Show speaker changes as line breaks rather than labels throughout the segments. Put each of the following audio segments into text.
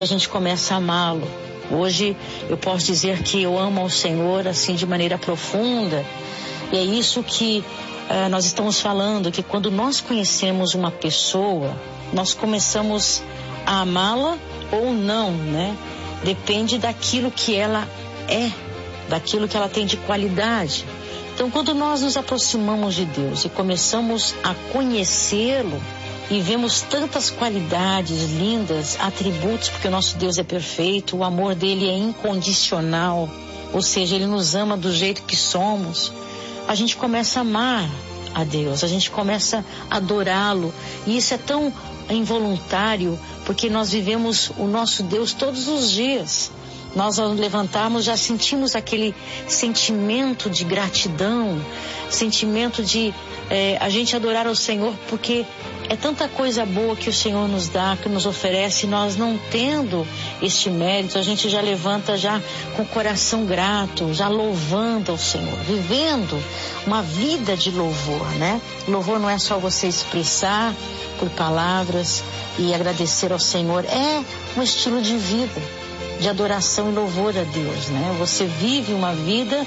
a gente começa a amá-lo. Hoje eu posso dizer que eu amo ao Senhor assim de maneira profunda. E é isso que nós estamos falando, que quando nós conhecemos uma pessoa, nós começamos a amá-la ou não, né? Depende daquilo que ela é, daquilo que ela tem de qualidade. Então, quando nós nos aproximamos de Deus e começamos a conhecê-lo, e vemos tantas qualidades lindas, atributos, porque o nosso Deus é perfeito, o amor dele é incondicional, ou seja, ele nos ama do jeito que somos. A gente começa a amar a Deus, a gente começa a adorá-lo, e isso é tão involuntário, porque nós vivemos o nosso Deus todos os dias. Nós, ao levantarmos, já sentimos aquele sentimento de gratidão, sentimento de a gente adorar ao Senhor, porque é tanta coisa boa que o Senhor nos dá, que nos oferece, e nós não tendo este mérito, a gente já levanta já com o coração grato, já louvando ao Senhor, vivendo uma vida de louvor, né? Louvor não é só você expressar por palavras e agradecer ao Senhor, é um estilo de vida, de adoração e louvor a Deus, né? Você vive uma vida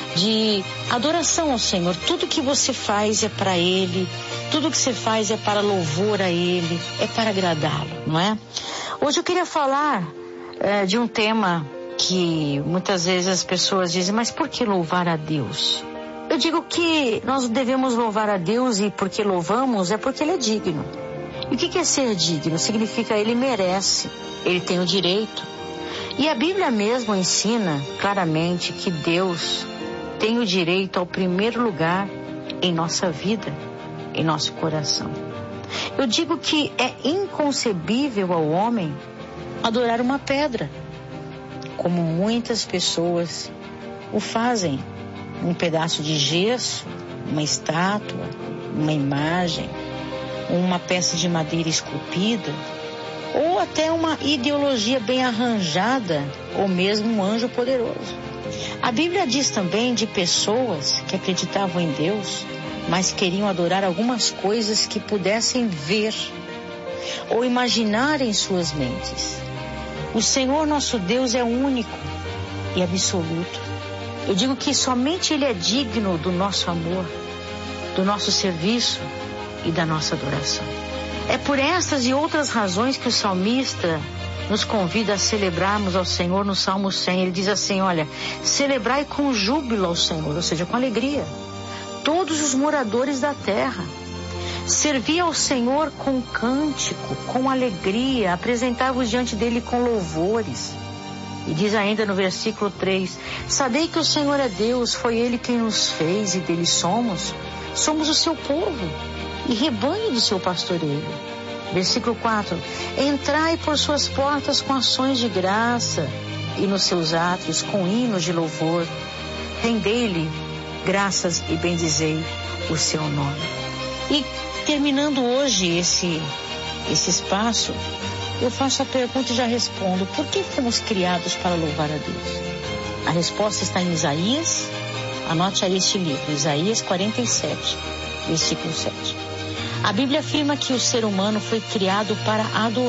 de adoração ao Senhor. Tudo que você faz é para Ele, tudo que você faz é para louvor a Ele, é para agradá-lo, não é? Hoje eu queria falar de um tema que muitas vezes as pessoas dizem, mas por que louvar a Deus? Eu digo que nós devemos louvar a Deus, e porque louvamos é porque Ele é digno. E o que é ser digno? Significa Ele merece, Ele tem o direito. E a Bíblia mesmo ensina claramente que Deus tem o direito ao primeiro lugar em nossa vida, em nosso coração. Eu digo que é inconcebível ao homem adorar uma pedra, como muitas pessoas o fazem. Um pedaço de gesso, uma estátua, uma imagem, uma peça de madeira esculpida, ou até uma ideologia bem arranjada, ou mesmo um anjo poderoso. A Bíblia diz também de pessoas que acreditavam em Deus, mas queriam adorar algumas coisas que pudessem ver ou imaginar em suas mentes. O Senhor nosso Deus é único e absoluto. Eu digo que somente Ele é digno do nosso amor, do nosso serviço e da nossa adoração. É por estas e outras razões que o salmista nos convida a celebrarmos ao Senhor no Salmo 100. Ele diz assim, olha, celebrai com júbilo ao Senhor, ou seja, com alegria, todos os moradores da terra. Servi ao Senhor com cântico, com alegria, apresentai-vos diante dele com louvores. E diz ainda no versículo 3, sabei que o Senhor é Deus, foi Ele quem nos fez e dele somos o seu povo e rebanho do seu pastoreio. Versículo 4, entrai por suas portas com ações de graça e nos seus átrios com hinos de louvor. Rendei-lhe graças e bendizei o seu nome. E terminando hoje esse espaço, eu faço a pergunta e já respondo, por que fomos criados para louvar a Deus? A resposta está em Isaías, anote aí este livro, Isaías 47, versículo 7. A Bíblia afirma que o ser humano foi criado para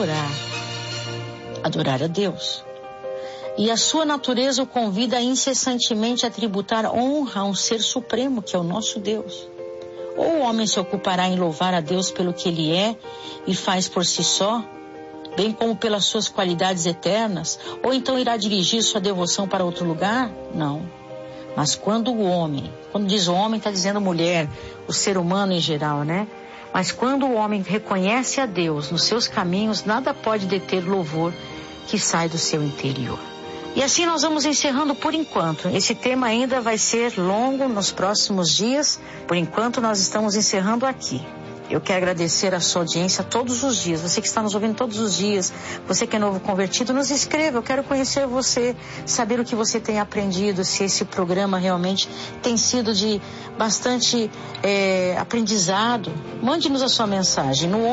adorar a Deus. E a sua natureza o convida incessantemente a tributar honra a um ser supremo, que é o nosso Deus. Ou o homem se ocupará em louvar a Deus pelo que Ele é e faz por si só, bem como pelas suas qualidades eternas, ou então irá dirigir sua devoção para outro lugar? Não. Mas quando diz o homem, está dizendo mulher, o ser humano em geral, né? Mas quando o homem reconhece a Deus nos seus caminhos, nada pode deter o louvor que sai do seu interior. E assim nós vamos encerrando por enquanto. Esse tema ainda vai ser longo nos próximos dias. Por enquanto nós estamos encerrando aqui. Eu quero agradecer a sua audiência todos os dias. Você que está nos ouvindo todos os dias, você que é novo convertido, nos escreva. Eu quero conhecer você, saber o que você tem aprendido, se esse programa realmente tem sido de bastante aprendizado. Mande-nos a sua mensagem no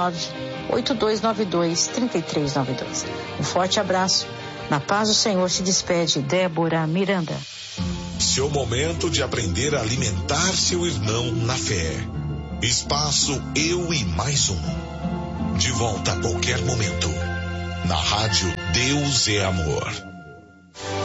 119-8292-3392. Um forte abraço. Na paz do Senhor se despede Débora Miranda.
Seu momento de aprender a alimentar seu irmão na fé. Espaço Eu e Mais Um. De volta a qualquer momento. na rádio Deus é Amor.